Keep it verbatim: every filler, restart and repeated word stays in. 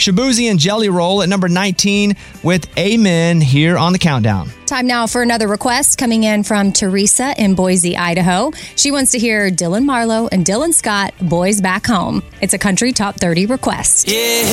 Shaboozey and Jelly Roll at number nineteen with Amen here on the countdown. Time now for another request coming in from Teresa in Boise, Idaho. She wants to hear Dylan Marlowe and Dylan Scott, Boys Back Home. It's a country top thirty request. Yeah.